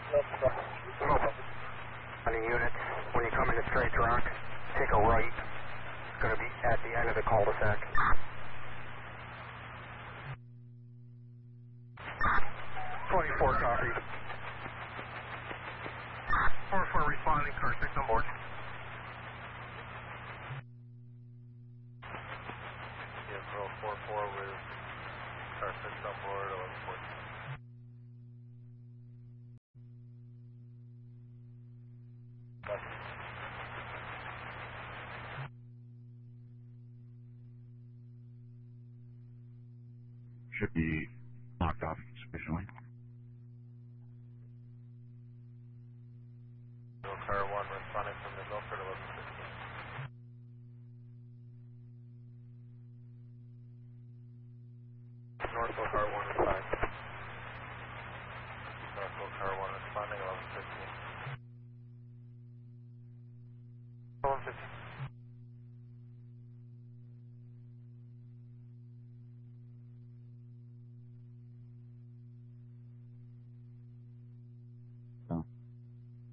On the units, when you come into straight rock, take a right. It's going to be at the end of the cul-de-sac. 24 copy. 4-4 responding, car 6 on board. Yeah, Pearl 4-4 with car 6 on board, 1114. Should be knocked off sufficiently. Car 1 responding from the Milford 1115. Northwell car 1 responding. Northwell car 1 responding 1115.